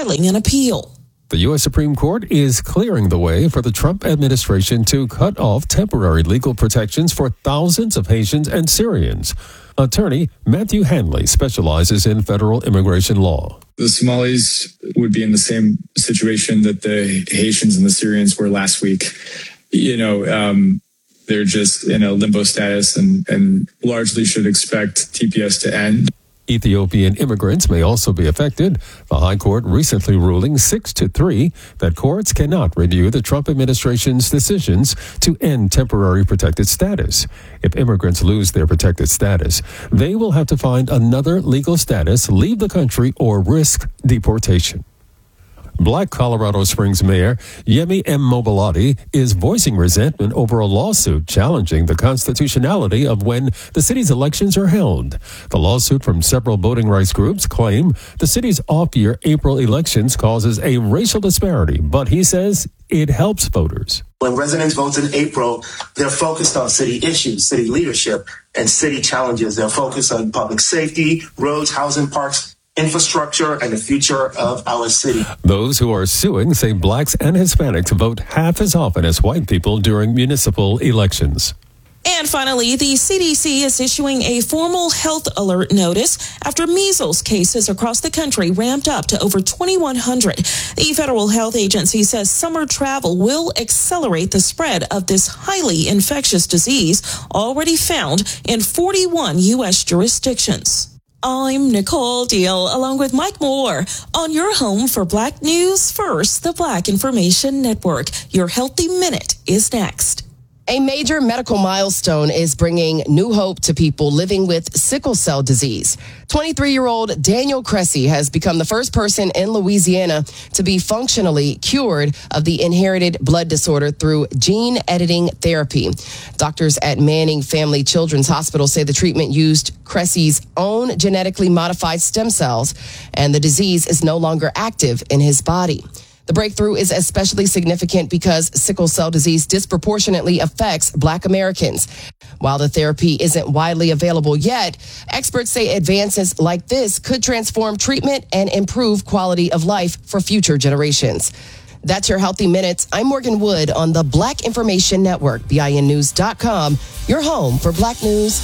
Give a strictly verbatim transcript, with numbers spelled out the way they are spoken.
filing an appeal. The U S Supreme Court is clearing the way for the Trump administration to cut off temporary legal protections for thousands of Haitians and Syrians. Attorney Matthew Hanley specializes in federal immigration law. The Somalis would be in the same situation that the Haitians and the Syrians were last week. You know, um, they're just in a limbo status and, and largely should expect T P S to end. Ethiopian immigrants may also be affected. The High Court recently ruling six to three that courts cannot review the Trump administration's decisions to end temporary protected status. If immigrants lose their protected status, they will have to find another legal status, leave the country, or risk deportation. Black Colorado Springs Mayor Yemi M. Mobolade is voicing resentment over a lawsuit challenging the constitutionality of when the city's elections are held. The lawsuit from several voting rights groups claim the city's off-year April elections causes a racial disparity, but he says it helps voters. When residents vote in April, they're focused on city issues, city leadership, and city challenges. They're focused on public safety, roads, housing, parks, infrastructure, and the future of our city. Those who are suing say blacks and Hispanics vote half as often as white people during municipal elections. And finally, the C D C is issuing a formal health alert notice after measles cases across the country ramped up to over twenty-one hundred. The Federal Health Agency says summer travel will accelerate the spread of this highly infectious disease already found in forty-one U S jurisdictions. I'm Nicole Deal, along with Mike Moore, on your home for Black News First, the Black Information Network. Your Healthy Minute is next. A major medical milestone is bringing new hope to people living with sickle cell disease. twenty-three-year-old Daniel Cressy has become the first person in Louisiana to be functionally cured of the inherited blood disorder through gene editing therapy. Doctors at Manning Family Children's Hospital say the treatment used Cressy's own genetically modified stem cells, and the disease is no longer active in his body. The breakthrough is especially significant because sickle cell disease disproportionately affects Black Americans. While the therapy isn't widely available yet, experts say advances like this could transform treatment and improve quality of life for future generations. That's your Healthy Minutes. I'm Morgan Wood on the Black Information Network, B I N news dot com, your home for Black News